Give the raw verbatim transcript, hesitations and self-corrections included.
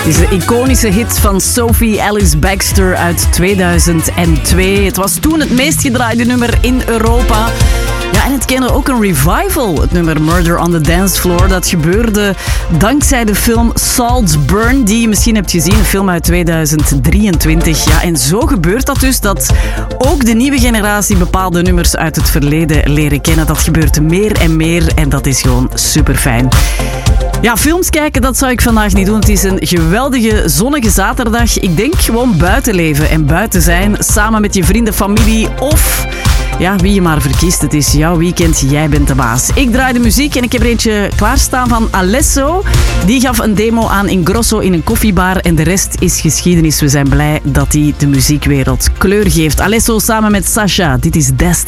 Dit is de iconische hit van Sophie Alice Baxter uit tweeduizend twee. Het was toen het meest gedraaide nummer in Europa. Ja, en het kende ook een revival, het nummer Murder on the Dance Floor. Dat gebeurde dankzij de film Saltburn, die je misschien hebt gezien, een film uit tweeduizend drieëntwintig. Ja, en zo gebeurt dat dus, dat ook de nieuwe generatie bepaalde nummers uit het verleden leren kennen. Dat gebeurt meer en meer en dat is gewoon super fijn. Ja, films kijken, dat zou ik vandaag niet doen. Het is een geweldige, zonnige zaterdag. Ik denk gewoon buiten leven en buiten zijn, samen met je vrienden, familie of... ja, wie je maar verkiest. Het is jouw weekend, jij bent de baas. Ik draai de muziek en ik heb er eentje klaarstaan van Alesso. Die gaf een demo aan Ingrosso in een koffiebar en de rest is geschiedenis. We zijn blij dat hij de muziekwereld kleur geeft. Alesso samen met Sasha. Dit is Destiny.